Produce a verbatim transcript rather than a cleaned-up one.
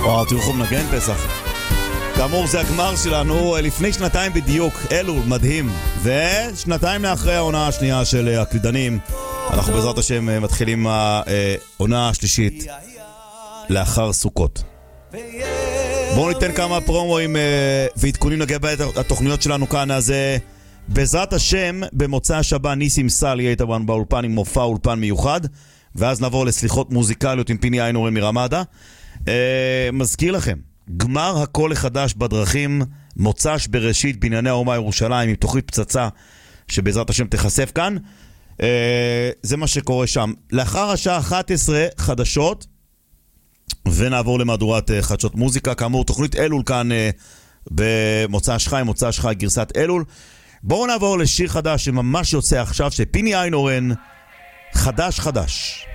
וואו, תראו מנגן פסח. כאמור, זה הגמר שלנו לפני שנתיים בדיוק. אלול, מדהים. ושנתיים לאחרי העונה השנייה של הקלידנים, אנחנו בעזרת השם מתחילים העונה השלישית לאחר סוכות. בואו ניתן כמה פרומואים ועדכונים לגבי התוכניות שלנו כאן. אז בעזרת השם במוצא השבת ניסים סל יהיה איתנו באולפן עם מופע אולפן מיוחד, ואז נעבור לסליחות מוזיקליות עם פיני איינורן מרמדה. מזכיר לכם, גמר הכל החדש בדרכים, מוצ"ש בראשית בנייני האומה ירושלים, עם תוכנית פצצה שבעזרת השם תחשף כאן. זה מה שקורה שם. לאחר השעה אחת עשרה חדשות, ונעבור למהדורת חדשות מוזיקה. כאמור, תוכנית אלול כאן במוצ"ש חי, מוצ"ש חי גרסת אלול. בואו נעבור לשיר חדש שממש יוצא עכשיו, שפיני איינורן, חדש חדש.